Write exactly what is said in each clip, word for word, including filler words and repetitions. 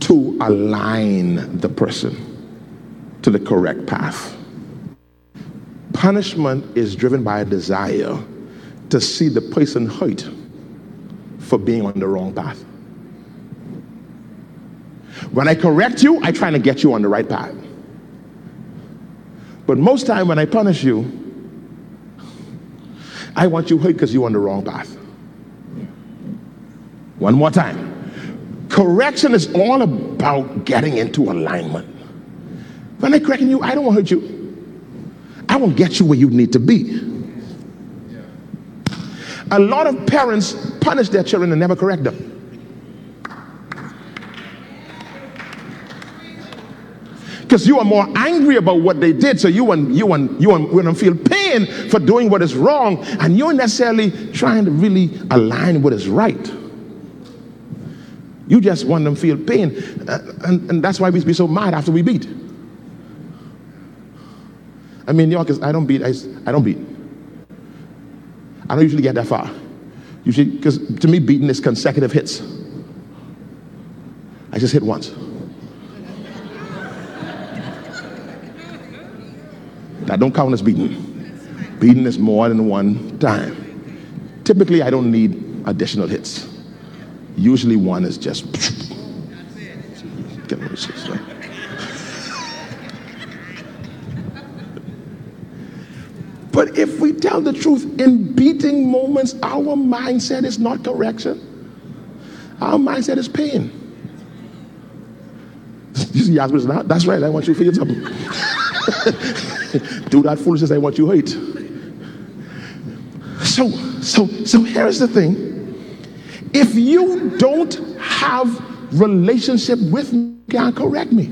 to align the person to the correct path. Punishment is driven by a desire to see the person hurt for being on the wrong path. When I correct you, I try to get you on the right path. But most time when I punish you, I want you hurt because you're on the wrong path. One more time. Correction is all about getting into alignment. When I correct you, I don't want to hurt you. I want to get you where you need to be. A lot of parents punish their children and never correct them. Because you are more angry about what they did, so you want you want you want, want to feel pain for doing what is wrong, and you're necessarily trying to really align what is right. You just want them to feel pain, uh, and, and that's why we be so mad after we beat. I mean, New Yorkers, I don't beat. I, I don't beat. I don't usually get that far. Usually, because to me, beating is consecutive hits. I just hit once. That don't count as beating. Beating is more than one time. Typically, I don't need additional hits. Usually one is just. But if we tell the truth, in beating moments, our mindset is not correction. Our mindset is pain. You see, that's right, I want you to feel something. Do that foolishness, I want you to hate. So, so, so here's the thing. If you don't have relationship with me, you can't correct me.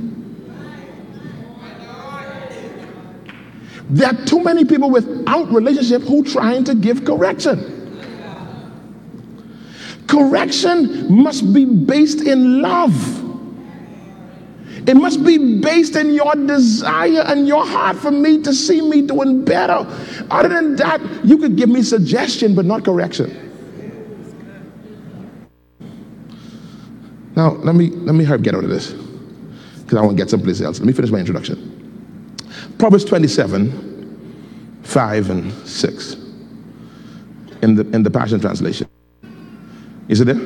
There are too many people without relationship who trying to give correction. Correction must be based in love. It must be based in your desire and your heart for me to see me doing better. Other than that, you could give me suggestion, but not correction. Now, let me let me help get out of this, because I want to get someplace else. Let me finish my introduction. Proverbs twenty-seven, five and six in the in the Passion Translation. Is it there?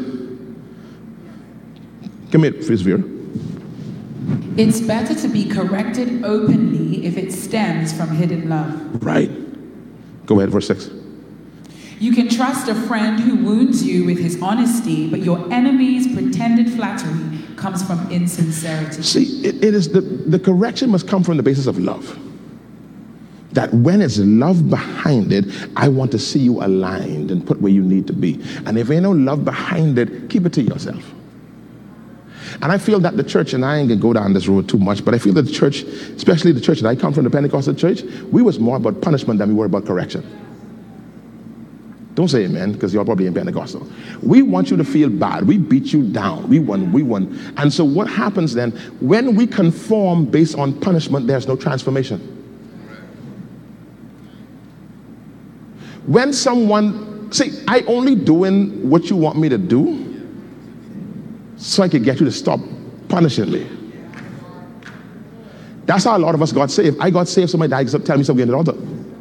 Come here, please, Vera. It's better to be corrected openly if it stems from hidden love. Right. Go ahead, verse six. You can trust a friend who wounds you with his honesty, but your enemy's pretended flattery comes from insincerity. See, it, it is the, the correction must come from the basis of love. That when it's love behind it, I want to see you aligned and put where you need to be. And if ain't no love behind it, keep it to yourself. And I feel that the church, and I ain't gonna go down this road too much, but I feel that the church, especially the church that I come from, the Pentecostal church, we was more about punishment than we were about correction. Don't say amen, because you're probably in Pentecostal. We want you to feel bad. We beat you down. We won, we won. And so what happens then, when we conform based on punishment, there's no transformation. When someone, see, I only doing what you want me to do so I can get you to stop punishing me. That's how a lot of us got saved. I got saved, so my dad tell me something at the altar.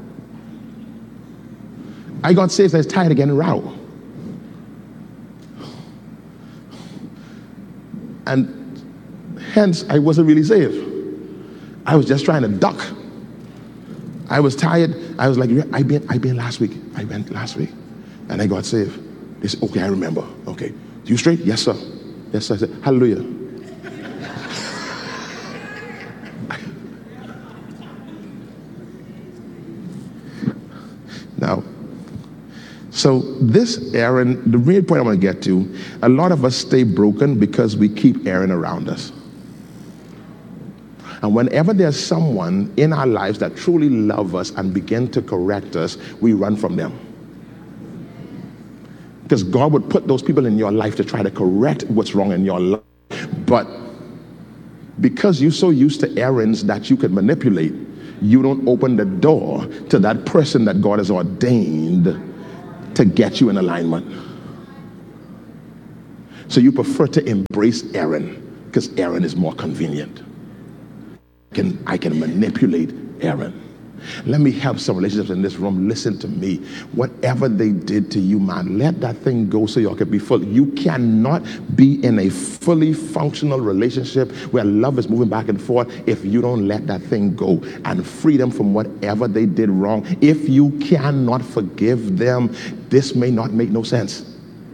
I got saved, so I was tired of getting row. And hence, I wasn't really saved. I was just trying to duck. I was tired. I was like, I been, I been last week. I went last week, and I got saved. They said, okay, I remember. Okay, you straight? Yes, sir. Yes, sir. I said, hallelujah. Now, so this Aaron, the real point I want to get to, a lot of us stay broken because we keep Aaron around us. And whenever there's someone in our lives that truly love us and begin to correct us, we run from them. Because God would put those people in your life to try to correct what's wrong in your life. But because you're so used to errands that you could manipulate, you don't open the door to that person that God has ordained to get you in alignment. So you prefer to embrace Aaron Because Aaron is more convenient. I can, I can manipulate Aaron. Let me help some relationships in this room. Listen to me. Whatever they did to you, man, let that thing go so y'all can be full. You cannot be in a fully functional relationship where love is moving back and forth if you don't let that thing go and free them from whatever they did wrong. If you cannot forgive them, this may not make no sense.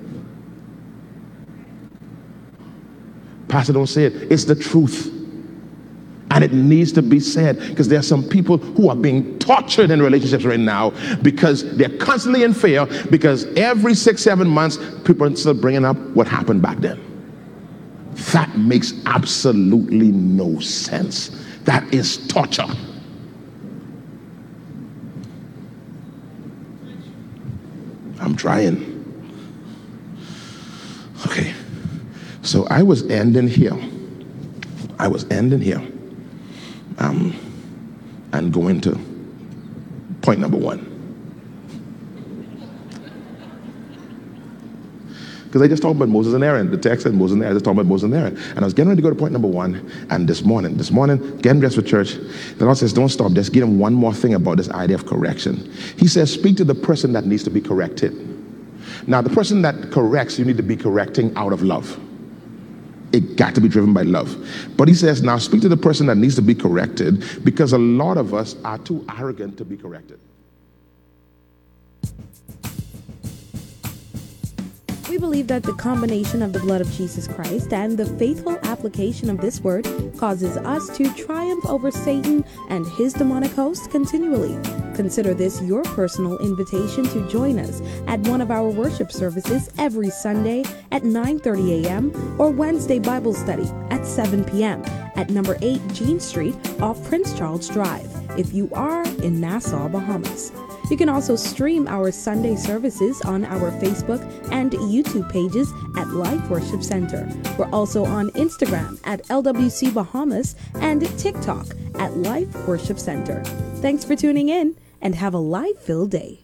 Pastor, don't say it. It's the truth. And it needs to be said, because there are some people who are being tortured in relationships right now because they're constantly in fear, because every six, seven months, people are still bringing up what happened back then. That makes absolutely no sense. That is torture. I'm trying. Okay. So I was ending here. I was ending here. Um, and going to point number one. Because I just talked about Moses and Aaron. The text said Moses and Aaron. I just talked about Moses and Aaron. And I was getting ready to go to point number one. And this morning, this morning, getting dressed for church, the Lord says, don't stop. Just give him one more thing about this idea of correction. He says, speak to the person that needs to be corrected. Now, the person that corrects, you need to be correcting out of love. It got to be driven by love. But he says, now speak to the person that needs to be corrected, because a lot of us are too arrogant to be corrected. We believe that the combination of the blood of Jesus Christ and the faithful application of this word causes us to triumph over Satan and his demonic hosts continually. Consider this your personal invitation to join us at one of our worship services every Sunday at nine thirty a.m. or Wednesday Bible study at seven p.m. at number eight Jean Street off Prince Charles Drive if you are in Nassau, Bahamas. You can also stream our Sunday services on our Facebook and YouTube pages at Life Worship Center. We're also on Instagram at L W C Bahamas and TikTok at Life Worship Center. Thanks for tuning in and have a life-filled day.